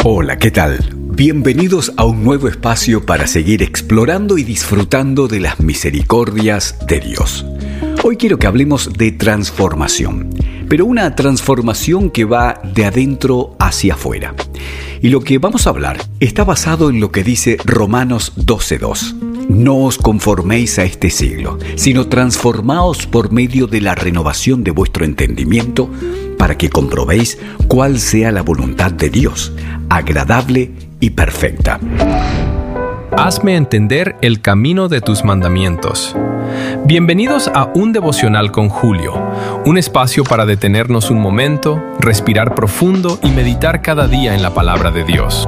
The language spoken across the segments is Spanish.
Hola, ¿qué tal? Bienvenidos a un nuevo espacio para seguir explorando y disfrutando de las misericordias de Dios. Hoy quiero que hablemos de transformación, pero una transformación que va de adentro hacia afuera. Y lo que vamos a hablar está basado en lo que dice Romanos 12:2. No os conforméis a este siglo, sino transformaos por medio de la renovación de vuestro entendimiento, para que comprobéis cuál sea la voluntad de Dios, agradable y perfecta. Hazme entender el camino de tus mandamientos. Bienvenidos a Un Devocional con Julio, un espacio para detenernos un momento, respirar profundo y meditar cada día en la palabra de Dios.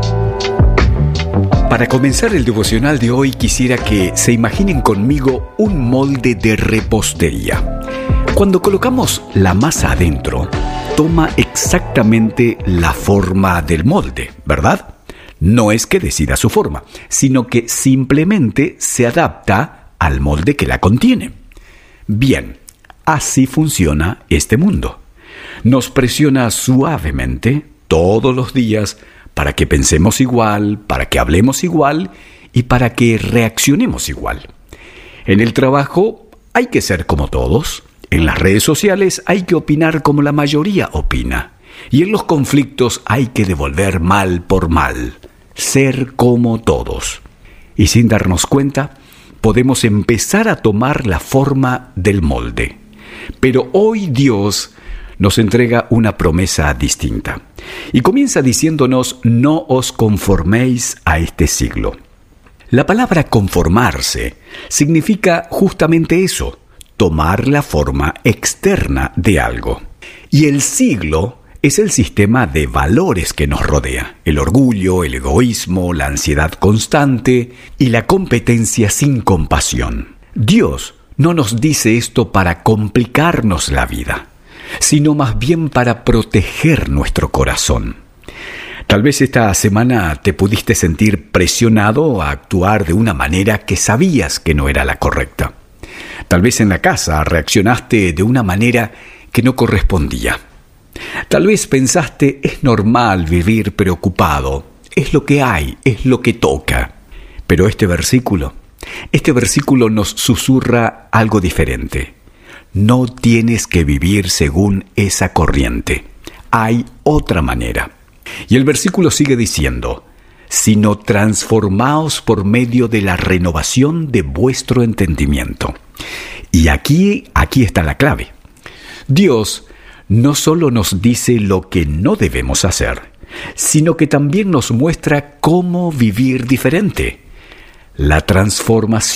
Para comenzar el devocional de hoy quisiera que se imaginen conmigo un molde de repostería. Cuando colocamos la masa adentro, toma exactamente la forma del molde, ¿verdad? No es que decida su forma, sino que simplemente se adapta al molde que la contiene. Bien, así funciona este mundo. Nos presiona suavemente todos los días para que pensemos igual, para que hablemos igual y para que reaccionemos igual. En el trabajo hay que ser como todos. En las redes sociales hay que opinar como la mayoría opina. Y en los conflictos hay que devolver mal por mal. Ser como todos. Y sin darnos cuenta, podemos empezar a tomar la forma del molde. Pero hoy Dios nos entrega una promesa distinta. Y comienza diciéndonos: no os conforméis a este siglo. La palabra conformarse significa justamente eso: tomar la forma externa de algo. Y el siglo es el sistema de valores que nos rodea: el orgullo, el egoísmo, la ansiedad constante y la competencia sin compasión. Dios no nos dice esto para complicarnos la vida, sino más bien para proteger nuestro corazón. Tal vez esta semana te pudiste sentir presionado a actuar de una manera que sabías que no era la correcta. Tal vez en la casa reaccionaste de una manera que no correspondía. Tal vez pensaste: es normal vivir preocupado, es lo que hay, es lo que toca. Pero este versículo nos susurra algo diferente. No tienes que vivir según esa corriente. Hay otra manera. Y el versículo sigue diciendo: sino transformaos por medio de la renovación de vuestro entendimiento. Y aquí está la clave. Dios no solo nos dice lo que no debemos hacer, sino que también nos muestra cómo vivir diferente. La transformación